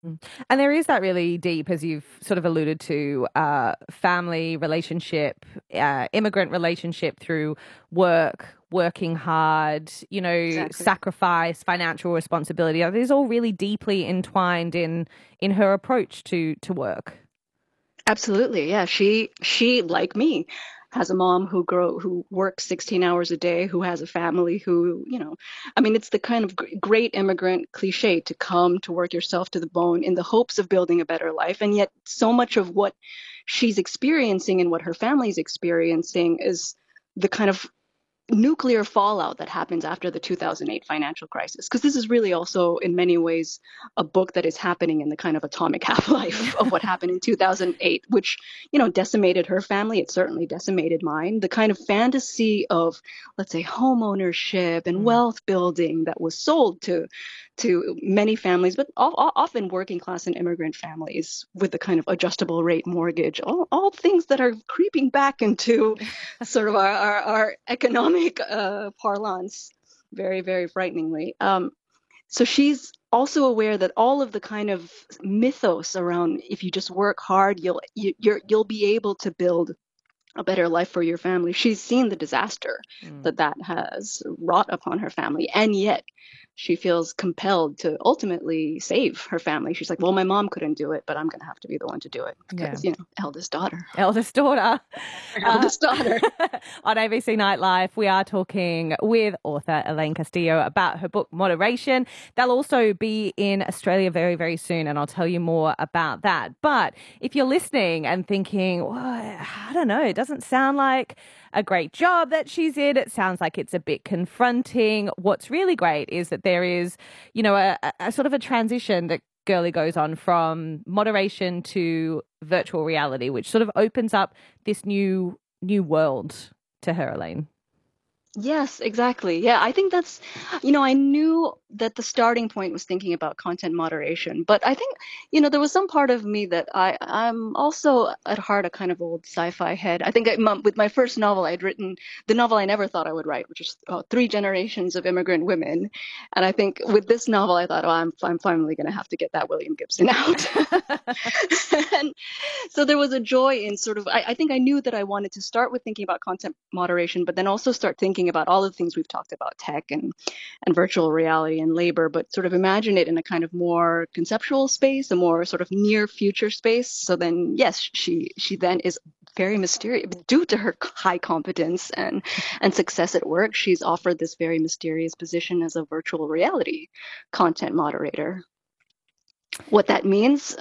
Mm. And there is that really deep, as you've sort of alluded to, family relationship, immigrant relationship through work, working hard, Exactly. sacrifice, financial responsibility. It is all really deeply entwined in her approach to work. Absolutely. Yeah. She like me has a mom who works 16 hours a day, who has a family, I mean, it's the kind of great immigrant cliche to come to work yourself to the bone in the hopes of building a better life. And yet so much of what she's experiencing and what her family's experiencing is the kind of nuclear fallout that happens after the 2008 financial crisis. Because this is really also, in many ways, a book that is happening in the kind of atomic half-life of what happened in 2008, which, decimated her family. It certainly decimated mine. The kind of fantasy of, let's say, home ownership and Mm. wealth building that was sold to many families, but often working class and immigrant families with the kind of adjustable rate mortgage, all things that are creeping back into sort of our economic parlance very, very frighteningly. So she's also aware that all of the kind of mythos around if you just work hard, you'll be able to build a better life for your family. She's seen the disaster Mm. that has wrought upon her family, and yet she feels compelled to ultimately save her family. She's like, well, my mom couldn't do it, but I'm going to have to be the one to do it Yeah. because, eldest daughter. Eldest daughter. Her Uh, eldest daughter. on ABC Nightlife, we are talking with author Elaine Castillo about her book Moderation. They'll also be in Australia very, very soon, and I'll tell you more about that. But if you're listening and thinking, well, I don't know, it doesn't sound like a great job that she's in. It sounds like it's a bit confronting. What's really great is that there is, a sort of a transition that Gurley goes on from moderation to virtual reality, which sort of opens up this new world to her, Elaine. Yes, exactly. Yeah, I think that's, I knew that the starting point was thinking about content moderation, but I think, there was some part of me that I'm also at heart a kind of old sci-fi head. I think with my first novel, I'd written the novel I never thought I would write, which is Three Generations of Immigrant Women. And I think with this novel, I thought, oh, I'm finally going to have to get that William Gibson out. And so there was a joy in sort of, I think I knew that I wanted to start with thinking about content moderation, but then also start thinking about all the things we've talked about, tech and virtual reality and labor, but sort of imagine it in a kind of more conceptual space, a more sort of near future space. So then, yes, she then is very mysterious due to her high competence and success at work. She's offered this very mysterious position as a virtual reality content moderator. What that means,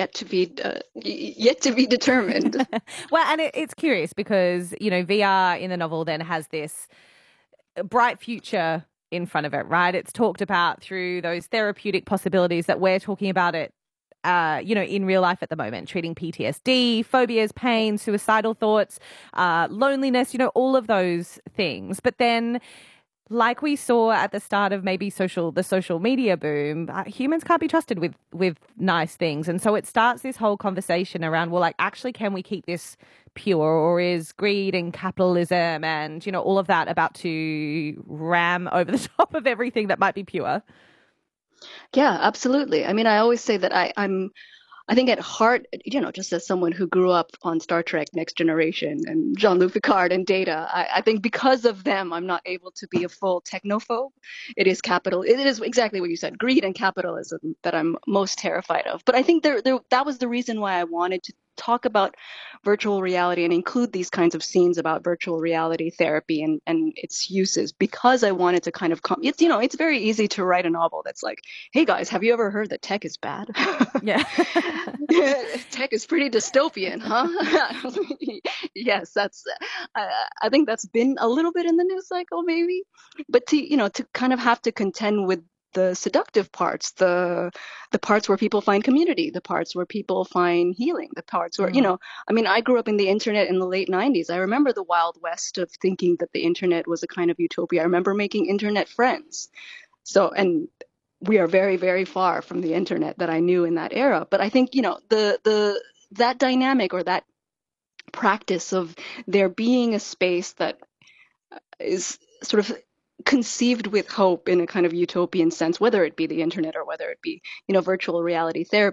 yet to be determined. Well, and it's curious because, VR in the novel then has this bright future in front of it, right? It's talked about through those therapeutic possibilities that we're talking about it, in real life at the moment, treating PTSD, phobias, pain, suicidal thoughts, loneliness, all of those things. But then, like we saw at the start of maybe the social media boom, humans can't be trusted with nice things, and so it starts this whole conversation around, well, like, actually, can we keep this pure, or is greed and capitalism and all of that about to ram over the top of everything that might be pure? Yeah, absolutely. I mean, I always say that I think at heart, just as someone who grew up on Star Trek Next Generation and Jean-Luc Picard and Data, I think because of them, I'm not able to be a full technophobe. It is exactly what you said, greed and capitalism that I'm most terrified of. But I think that was the reason why I wanted to talk about virtual reality and include these kinds of scenes about virtual reality therapy and its uses, because I wanted to kind of it's very easy to write a novel that's like, hey guys, have you ever heard that tech is bad? Yeah. Tech is pretty dystopian, huh? Yes, I think that's been a little bit in the news cycle, maybe. But to kind of have to contend with the seductive parts, the parts where people find community, the parts where people find healing, the parts where, Mm. I mean, I grew up in the internet in the late 90s. I remember the Wild West of thinking that the internet was a kind of utopia. I remember making internet friends. So, and we are very, very far from the internet that I knew in that era. But I think, the that dynamic or that practice of there being a space that is sort of conceived with hope in a kind of utopian sense, whether it be the internet or whether it be, virtual reality therapy.